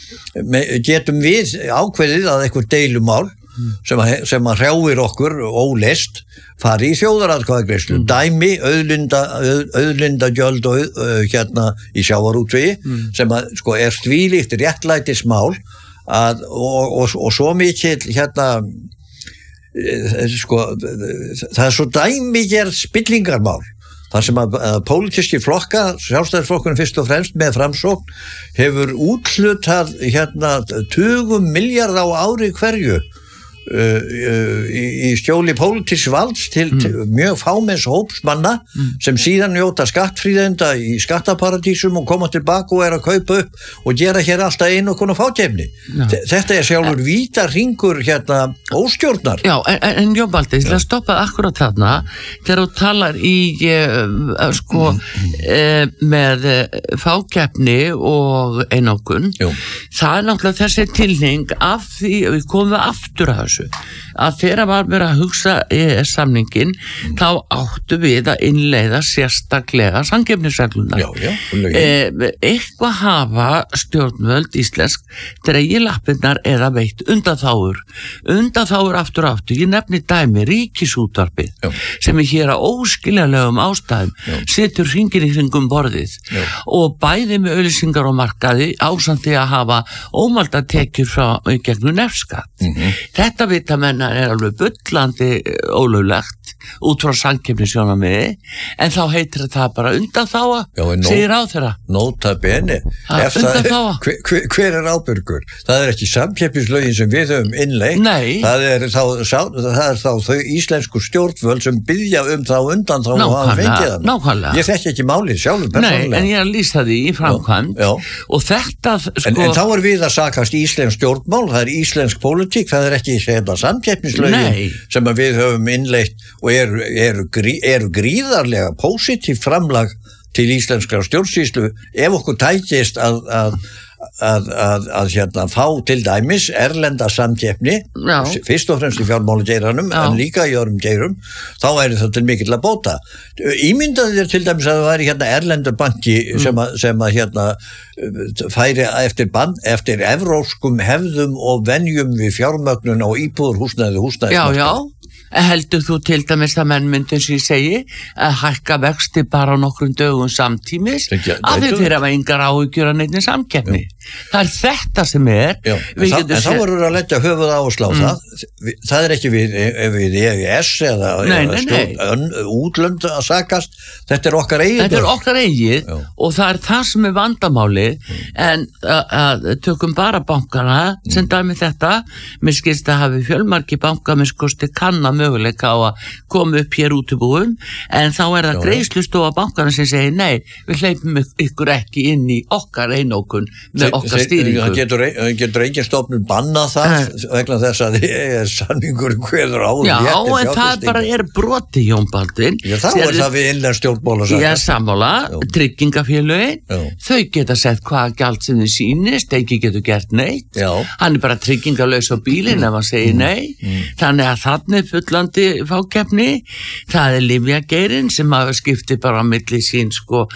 getum við ákveðið að einhver deilumál sem að hrjáir okkur óleyst fari í þjóðaratkvæðagreiðslu. Dæmi, auðlindagjöld og í sjávarútvegi sem að sko þvílíkt réttlætismál og svo mikill sko, það svo dæmigerð spillingarmál þar sem að pólitískir flokka, sjálfstæðisflokkurinn fyrst og fremst með Framsókn, hefur úthlutað tugum milljarða á ári hverju í skjóli pólitísks valds til mjög fámenns hópsmanna sem síðan njóta skattfríðinda í skattaparadísum og koma tilbaka og að kaupa upp og gera hér alltaf einu konar fákeppni. Þetta sjálfur vítahringur óstjórnar. Já, en Jón Baldur, til að stoppa akkurat þarna þegar þú talar með fákeppni og einokun, það náttúrulega þessi tilhning af því að við komum aftur að þessu að þegar var verið að hugsa samningin þá áttu við að innleiða sérstaklega samkeppnisreglunar. Eitthvað hafa stjórnvöld íslensk dregið lappirnar eða veitt undanþágur aftur, ég nefni dæmi Ríkisútvarpið sem hér á óskiljanlegum ástæðum setur hringinn í kringum borðið og bæði með auglýsingar og markaði ásamt því að hafa ómælda tekjur frá gegnum nefskatt. Þetta vita menna alveg bullandi ólöglegt út frá samkeppnissjónarmiði en þá heitir það bara undanþága, segir ráðherra. Nota bene. Hver ábyrgur? Það ekki samkeppnislögin sem við höfum innleitt. Nei. Það þá þau íslensku stjórnvöld sem biðja þá undanþága og hafa fengið hana. Nákvæmlega. Ég þekki ekki málið sjálfur persónulega. Nei, en ég að lýsa því í framkvæmd og þetta En þá við að sakast íslensk stjórnmál, það íslensk pólitík, það ekki samkeppnislögin sem við höfum innleitt og eru gríðarlega pósitíft framlag til íslenskrar stjórnsýslu ef okkur tækist að fá til dæmis erlenda samkeppni fyrst og fremst í fjármálageiranum en líka í öðrum geirum þá það til mikill að bóta. Ímyndaðu þér til dæmis að það væri erlendur banki sem færi eftir evrópskum hefðum og venjum við fjármögnun og húsnæði. Heldur þú til dæmis að menn myndi sem ég segi að hækka vexti bara á nokkrum dögum samtímis af því þeir hafa engar áhyggjur að neinni samkeppni. Það þetta sem en þá verður að leggja höfuð áherslu á það ekki við EES eða útlönd að sakast, þetta okkar eigið. Þetta okkar eigið og það það sem vandamálið en tökum bara bankana sem dæmi þetta, mér skilst að hafi fjölmargi banka með skosti kanna möguleika á að koma upp hér útibúum en þá það greiðslustofa bankana sem segir nei, við hleypum ykkur ekki inn í okkar einokun með okkar stýringu. Það getur engin stofnun bannað það vegna þess að samningur kveður á en það bara broti Jón Baldvin. Þá það við innan stjórnmála sammála, tryggingafélögin þau geta sett hvaða gjald sem þið sýnist, ekki getur gert neitt hann bara tryggingalaus á bílinn ef hann segir nei, þannig að þannig fullandi fákeppni það lyfjageirinn sem hafa skiptið bara á milli sín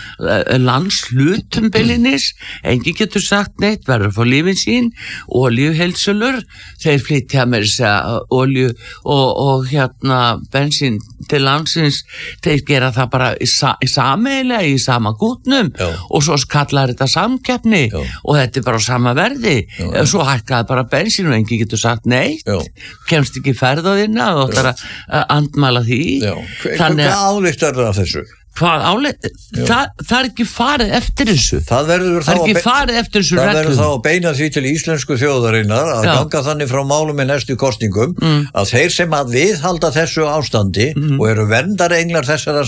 landshlutum beilinnis, enginn getur sagt neitt, verður að fá lífin sín olíuheilsölur, þeir flytja með þess að olíu og bensín til landsins, þeir gera það bara sameiginlega í sama gútnum og svo kallar þetta samkeppni og þetta bara á sama verði svo hækkaði bara bensín og enginn getur sagt neitt, kemst ekki ferð á þína og það andmæla því. Hvað ályktar það af þessu? Hvað áleitt? Það ekki farið eftir þessu. Það verður ekki farið eftir þessu reglum. Það verður þá að beina því til íslensku þjóðarinnar að ganga þannig frá málum í næstu kosningum að þeir sem að viðhalda þessu ástandi og eru verndarenglar þessara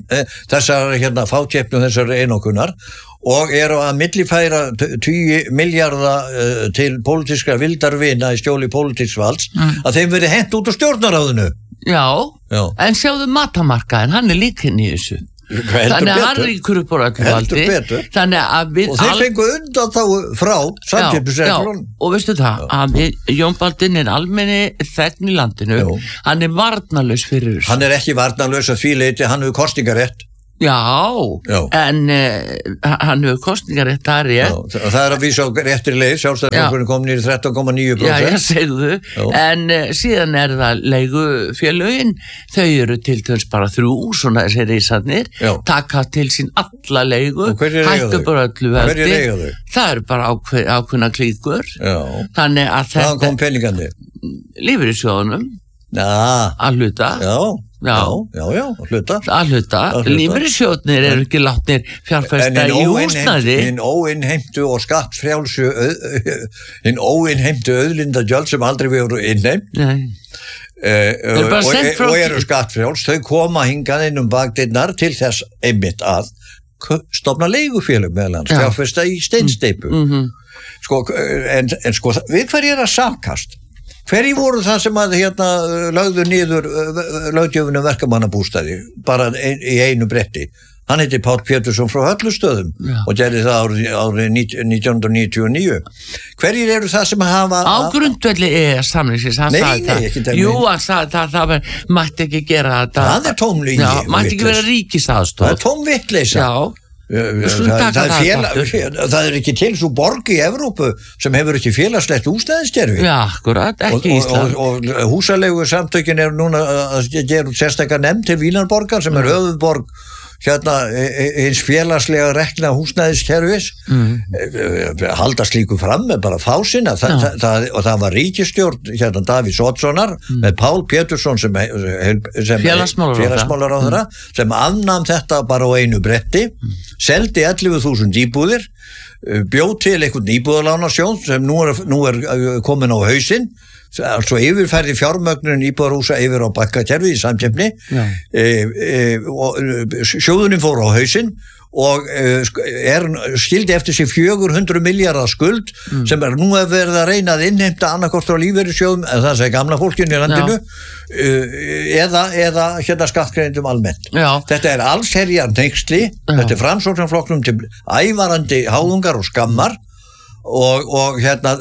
fákeppni og þessara einokunar og eru að millifæra 10 milljarða til pólitískra vildarvina í skjóli pólitíksvalds að þeim verði hent út á stjórnarráðinu. Já, en sjáðu matamarkaðin, hann líkinn í þessu. Þannig að hann ríkur upp á öllu valdi. Þannig að við og þeir fengu undan þá frá samkeppnisreglunum. Og veistu það, að Jón Baldvin almenni þegn í landinu, hann varnarlaus fyrir þessu. Hann ekki varnarlaus að því leyti, hann hefur kosningarétt. en hann hefur kostningarétt þar rétt. Já, það að vísa á réttri leið, Sjálfstæðisflokkurinn kom niður 13,9%. Já, ég segðu, en síðan það leigufélögin, þau eru til dæmis bara 3, svona þessi reisarnir, taka til sín alla leigu, hættu bara öllu veldi. Það eru bara ákveðna klíkur. Þannig að þetta... Hvaðan kom peningandi? Lífeyrissjóðunum. Að hluta. Að hluta. Lífeyrissjóðnir eru ekki látnir fjárfesta í húsnæði. Hinn óinnheimtu og skattfrjálsu hinn óinnheimtu auðlindagjöld sem aldrei voru innheimt og eru skattfrjáls, þau koma hingað inn bakdyrnar til þess einmitt að stofna leigufélög meðal hans, fjárfesta í steinsteypu. En við hverju að sakast? Hverju voru það sem að lögðu niður löggjöfunum verkamannabústaði bara í einu bretti? Hann heiti Páll Pétursson frá Höllustöðum og gerði það árið 1999. Hverjir eru það sem hafa... Á grundvelli samningsins, hann sagði það. Ekki það. Jú, hann sagði það mætti ekki gera þetta. Það tómlýgi. Mætti ekki vera ríkisaðstoð. Það tómvitleysa. Það ekki til svo borg í Evrópu sem hefur ekki félagslegt húsnæðiskerfi. Já, akkurat, ekki Ísland. Og húsalegu samtökin eru núna að gera sérstakar nefnd til Vínarborgar sem höfuðborg hins félagslega rekna húsnæðiskerfis. Halda slíku fram með bara fásina. Og það var ríkisstjórn Davíðs Oddssonar með Pál Pétursson sem félagsmálaráðherra sem afnam þetta bara á einu bretti, seldi 11.000 íbúðir, bjóð til einhvern íbúðalánasjóð sem nú er komin á hausinn, altså yfirferði fjármögnun íbúðarhúsa yfir á bakkakerfi í samkeppni og sjóðunin fór á hausinn og skildi eftir sig 400 milljarða skuld sem nú verið að reyna að innheimta annarkort á lífeyrissjóðum, það segir gamla fólkinu í landinu eða skattgreiðendum almennt. Þetta er allsherjar hneyksli, þetta er Framsóknarflokknum til ævarandi háðungar og skammar og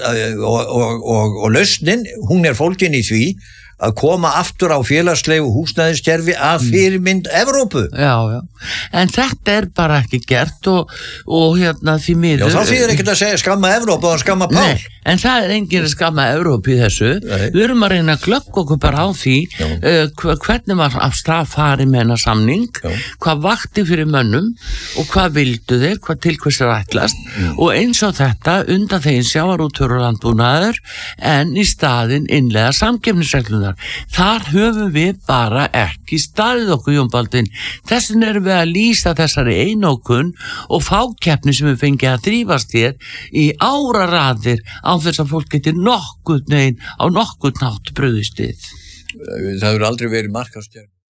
lausnin, hún er fólkin í því að koma aftur á félagslegu húsnæðiskerfi að fyrirmynd Evrópu. En þetta er bara ekki gert og því miður... Já, þá þýðir ekki að segja skamma Evrópu og skamma Pál. Nei, en það er enginn að skamma Evrópu í þessu. Við erum að reyna að glögga okkur bara á því hvernig var af stað farið með hennar samning, hvað vakti fyrir mönnum og hvað vildu þeir, hvað til hvers er ætlast og eins og þetta undan þeim sjávarútvegur og landbúnaður en í staðinn innlega samkeppnisreglunar. Þar höfum við bara ekki staðið okkur, Jón Baldvin. Þessin erum við að lýsa þessari einokun og fákeppni sem við fengið að þrífast hér í áraraðir á þess að fólk getur nokkurn veginn á nokkurn hátt brugðist við. Það hefur aldrei verið markaðskerfi.